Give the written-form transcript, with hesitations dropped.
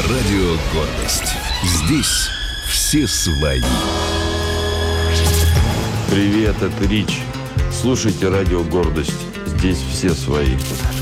Радио «Гордость». Здесь все свои. Привет, это Рич. Слушайте радио «Гордость». Здесь все свои.